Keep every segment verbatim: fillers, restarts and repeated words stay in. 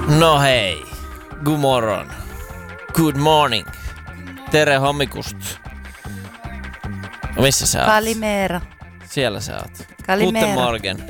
No hei, good morgon, good morning, tere hommikust. No missä sä oot? Kalimera. Siellä sä oot. Kalimera. Guten morgen.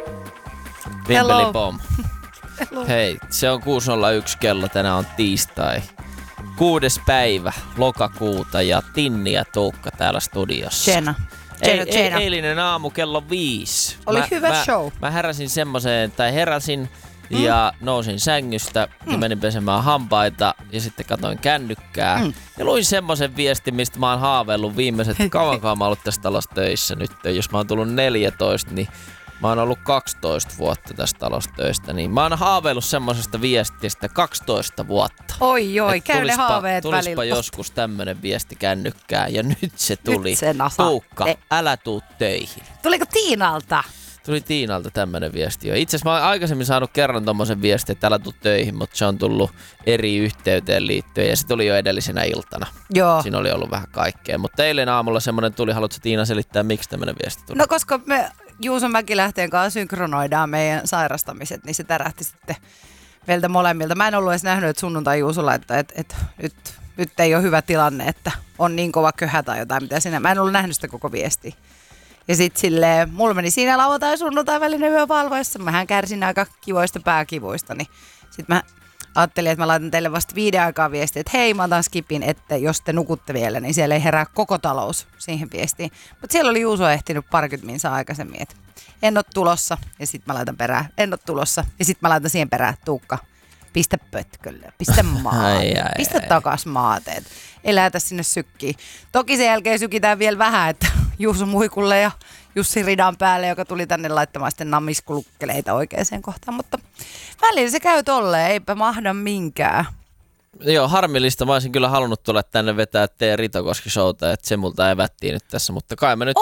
Vimpeli pom. Hei, se on kuusi nolla yksi kello, tänään on tiistai. Kuudes päivä lokakuuta ja Tinni ja Tuukka täällä studiossa. Tjena. Ei, ei, eilinen aamu kello viisi. Oli mä, hyvä mä, show. Mä heräsin semmoseen, tai heräsin mm. ja nousin sängystä mm. ja menin pesemään hampaita ja sitten katoin kännykkää. Mm. Ja luin semmosen viestin, mistä mä oon haaveillut viimeiset, kauankaan mä oon ollut tässä talossa töissä nyt. Jos mä oon tullut neljätoista, niin mä oon ollut kaksitoista vuotta tässä talossa töistä. Niin mä oon haaveillut semmosesta viestistä kaksitoista vuotta. Oi oi, käy ne tulispa, haaveet tulispa välillä. joskus tämmönen viesti kännykkään ja nyt se tuli. Nyt se nasa. Tuukka, Te. älä tuu töihin. Tuliko Tiinalta? Tuli Tiinalta tämmönen viesti jo. Itse asiassa mä oon aikaisemmin saanut kerran tommosen viestin, että älä tuu töihin, mutta se on tullut eri yhteyteen liittyen ja se tuli jo edellisenä iltana. Joo. Siinä oli ollut vähän kaikkea, mutta eilen aamulla semmonen tuli. Haluatko Tiina selittää, miksi tämmönen viesti tuli? No koska me Juuson Mäkilähteen kanssa synkronoidaan meidän sairastamiset, niin se tärähti sitten meiltä molemmilta. Mä en ollut edes nähnyt, että sunnuntai Juusolla, että et, et, nyt, nyt ei ole hyvä tilanne, että on niin kova köhä tai jotain, mitä siinä. Mä en ollut nähnyt sitä koko viestiä. Ja sit silleen, mulla meni siinä lauantai ja sunnuntai välinen yö valvoissa. Mähän kärsin aika kivoista pääkivuista, niin sit mä ajattelin, että mä laitan teille vasta viiden aikaa viestiä, että hei, mä otan skipin, että jos te nukutte vielä, niin siellä ei herää koko talous siihen viestiin. Mutta siellä oli Juuso ehtinyt parikymmentä minsaa aikaisemmin, että en oo tulossa ja sit mä laitan perään, en oo tulossa ja sit mä laitan siihen perään, Tuukka, pistä pötkölle, pistä maateet, pistä takas maateet, ei lähetä sinne sykkiin. Toki sen jälkeen sykitään vielä vähän, että Juuso muikulle ja Jussi ridan päälle, joka tuli tänne laittamaan sitten namiskulkkeleita oikeaan kohtaan, mutta välillä se käy tolleen, eipä mahda minkään. Joo, harmillista. Mä olisin kyllä halunnut tulla tänne vetää teidän Ritokoski-showta, että se multa evättiin nyt tässä, mutta kai mä nyt